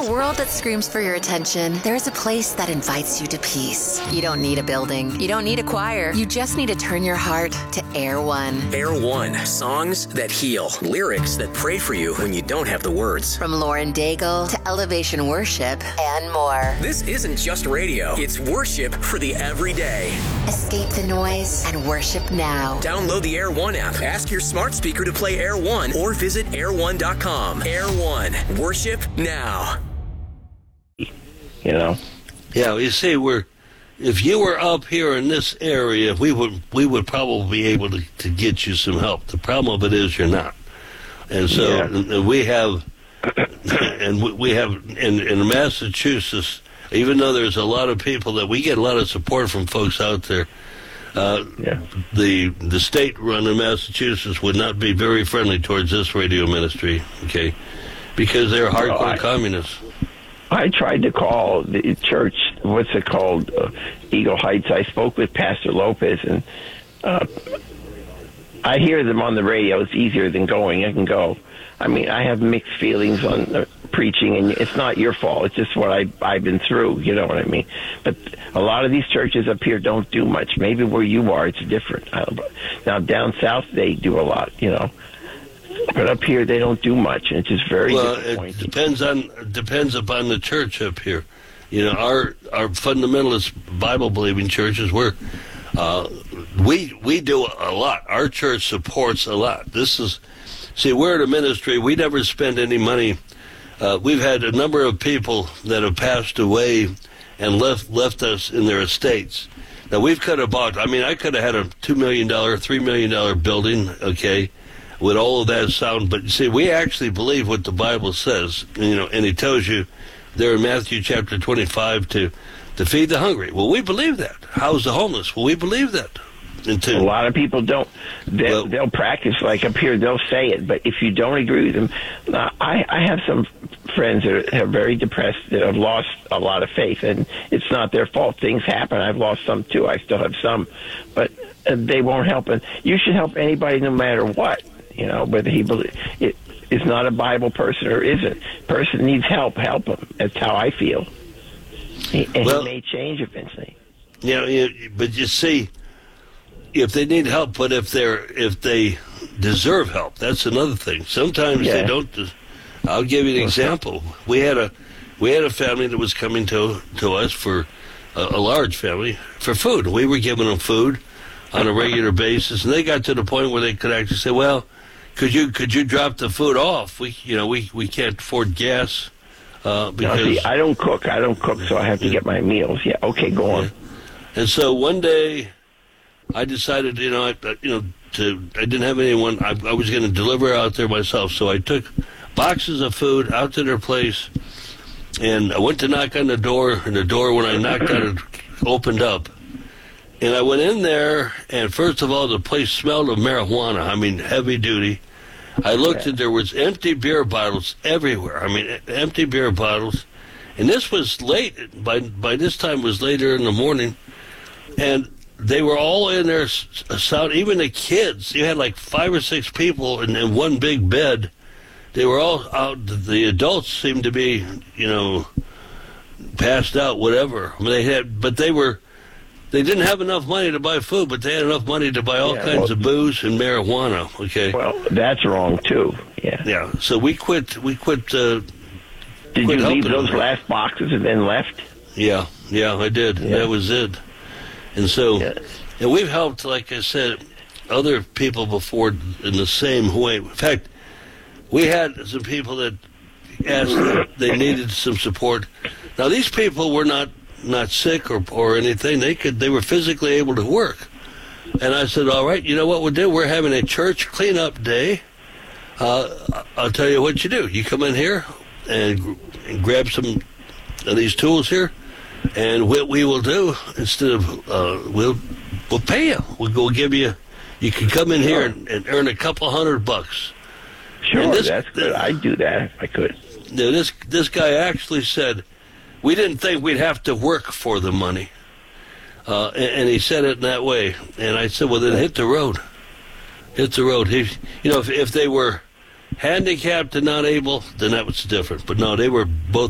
a world that screams for your attention, there's a place that invites you to peace. You don't need a building. You don't need a choir. You just need to turn your heart to Air One. Air One. Songs that heal. Lyrics that pray for you when you don't have the words. From Lauren Daigle to Elevation Worship and more. This isn't just radio. It's worship for the everyday. Escape the noise and worship now. Download the Air One app. Ask your smart speaker to play Air One or visit air1.com. Air One. Worship now. You know? Yeah, you see, if you were up here in this area, we would probably be able to get you some help. The problem of it is you're not. And so we have in Massachusetts, even though there's a lot of people that we get a lot of support from folks out there, the state run in Massachusetts would not be very friendly towards this radio ministry, okay, because they're hardcore communists. I tried to call the church, what's it called, Eagle Heights. I spoke with Pastor Lopez, and I hear them on the radio. It's easier than going. I can go. I mean, I have mixed feelings on the preaching, and it's not your fault. It's just what I've been through, you know what I mean? But a lot of these churches up here don't do much. Maybe where you are, it's different. Now, down south, they do a lot, you know. But up here, they don't do much, and it's just very disappointing. It depends upon the church up here. You know, our fundamentalist Bible-believing churches, we do a lot. Our church supports a lot. We're in a ministry. We never spend any money. We've had a number of people that have passed away and left us in their estates. Now, I could have had a $2 million, $3 million building, okay, with all of that sound. But, see, we actually believe what the Bible says, you know, and it tells you there in Matthew chapter 25 to feed the hungry. Well, we believe that. House the homeless. Well, we believe that. A lot of people don't. They'll practice, like up here, they'll say it, but if you don't agree with them, I have some friends that are very depressed that have lost a lot of faith, and it's not their fault. Things happen. I've lost some too. I still have some, but they won't help. And you should help anybody no matter what, you know, whether he is not a Bible person or isn't. Person needs help him. That's how I feel. He may change eventually. Yeah, but you see, if they need help, but if they deserve help, that's another thing. Sometimes they don't. I'll give you an example. We had a family that was coming to us for a large family for food. We were giving them food on a regular basis, and they got to the point where they could actually say, "Well, could you drop the food off? We can't afford gas because I don't cook, so I have to get my meals." Yeah, okay, go on. And so one day, I decided, I didn't have anyone. I was going to deliver out there myself, so I took boxes of food out to their place, and I went to knock on the door, and the door, when I knocked on it, opened up. And I went in there, and first of all, the place smelled of marijuana. I mean, heavy duty. I looked and there was empty beer bottles everywhere. I mean, empty beer bottles. And this was late. By this time, it was later in the morning. And they were all in there, even the kids. You had like 5 or 6 people in one big bed. They were all out. The adults seemed to be, passed out, whatever. I mean, they didn't have enough money to buy food, but they had enough money to buy all kinds of booze and marijuana. Okay. Well, that's wrong too. Yeah. Yeah. So we quit. Did you leave those last boxes and then left? Yeah, I did. Yeah. That was it. And so, and we've helped, like I said, other people before in the same way. In fact, we had some people that asked that they needed some support. Now, these people were not sick or anything. They were physically able to work. And I said, all right, you know what we'll do? We're having a church cleanup day. I'll tell you what you do. You come in here and grab some of these tools here. And what we will do, instead of, we'll pay you. We'll give you, you can come in here and earn a couple $100. Sure, that's good. I'd do that if I could. This guy actually said, we didn't think we'd have to work for the money. And he said it in that way. And I said, well, then hit the road. Hit the road. If they were handicapped and not able, then that was different. But no, they were both